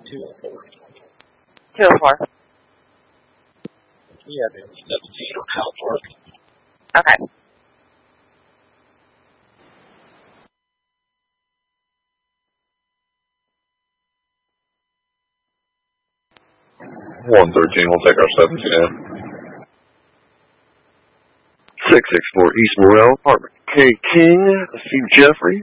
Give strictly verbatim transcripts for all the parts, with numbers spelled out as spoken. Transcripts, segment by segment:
two oh four. two oh four. Yeah, maybe seventeen on Halford. Okay. one thirteen, we'll take our seventeen. six six four East Morrell, apartment K. King, Steve Jeffrey.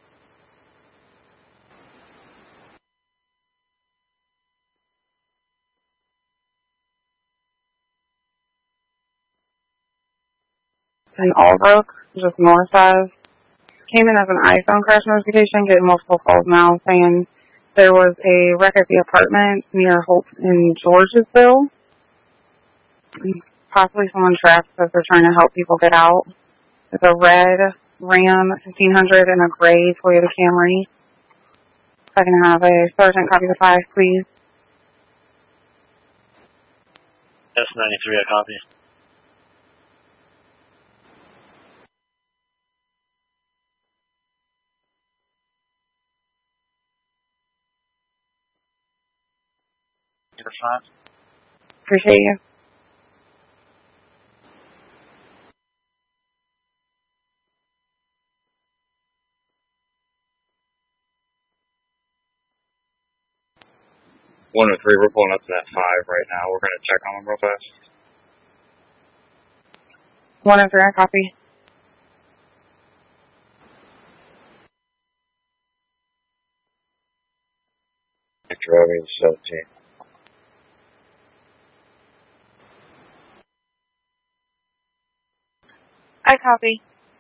In Albrook, just north of. Came in as an iPhone crash notification, getting multiple calls now saying there was a wreck at the apartment near Holt in Georgesville. Possibly someone trapped because they're trying to help people get out. It's a red Ram fifteen hundred and a gray Toyota Camry. If I can have a sergeant copy the five, please. S ninety-three, I copy. Number five. Appreciate you. one oh three, we're pulling up to that five right now. We're going to check on them real fast. one oh three, I copy. Driving seventeen. I copy.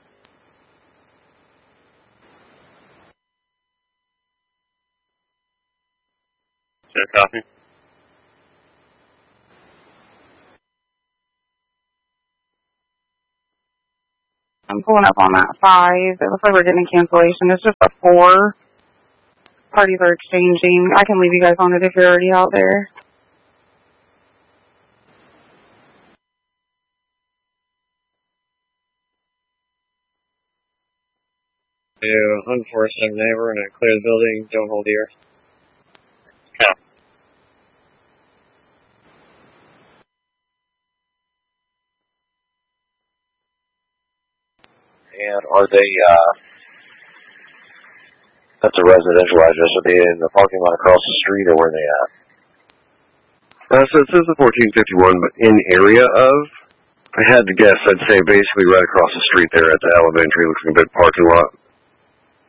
Check copy. I'm pulling up on that five. It looks like we're getting a cancellation. It's just a four. Parties are exchanging. I can leave you guys on it if you're already out there. You unforce a neighbor and clear the building. Don't hold ear. Yeah. And are they, uh, that's a residential address, are they in the parking lot across the street, or where are they at? Uh, so it says the fourteen fifty-one, but in area of, I had to guess, I'd say basically right across the street there at the elementary, looks like a big parking lot.